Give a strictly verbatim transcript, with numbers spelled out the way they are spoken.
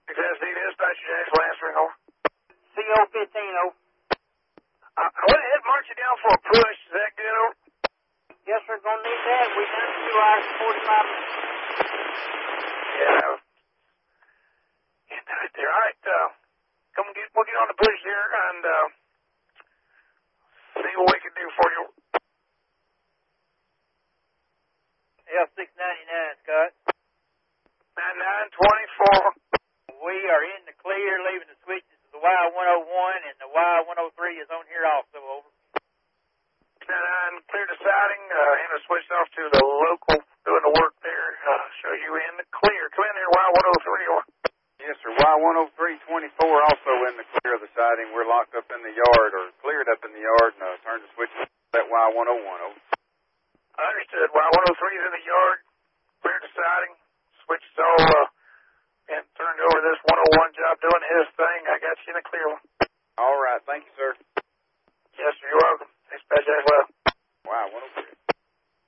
Tennessee dispatch, James Lansing, over. C O fifteen, over. I went ahead and marched you down for a push. Is that good, over? Yes, sir, gonna need that. We done two hours and forty-five minutes. Yeah. Yeah, right there. All right, uh, come get, we'll get on the push here and, uh, see what we can do for you. L six ninety-nine, Scott. ninety-nine twenty-four. We are in the clear, leaving the switches to the Y one oh one, and the Y one oh three is on here also, over. ninety-nine, clear the siding, uh, and I switched off to the local doing the work there. Uh, show you in the clear. Come in here, Y one oh three, or... Yes, sir. Y one oh three twenty-four also in the clear of the siding. We're locked up in the yard, or cleared up in the yard, and uh, turned the switches to that Y one oh one, over. I understood. Y one oh three is in the yard, cleared the siding, switches all, uh, and turned over this one oh one job doing his thing. I got you in the clear one.